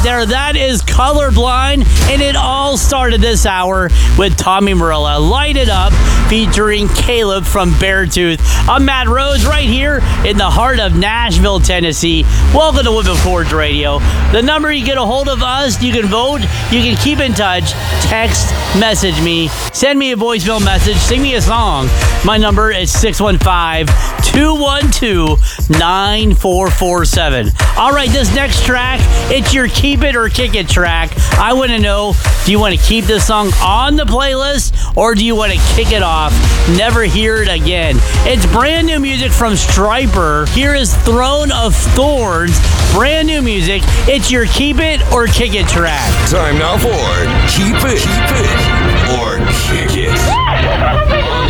there, that is Colorblind, and it all started this hour with Tommy Morella, Light It Up, featuring Caleb from Beartooth. I'm Matt Rhodes, right here in the heart of Nashville, Tennessee. Welcome to Woodman Forge Radio. The number you get a hold of us, you can vote, you can keep in touch, text, message me, send me a voicemail message, sing me a song. My number is 615-212-9447. All right, this next track, it's your Keep It or Kick It track. I want to know, do you want to keep this song on the playlist or do you want to kick it off, never hear it again? It's brand new music from Striper. Here is Throne of Thorns, brand new music. It's your Keep It or Kick It track. Time now for Keep It or Kick It.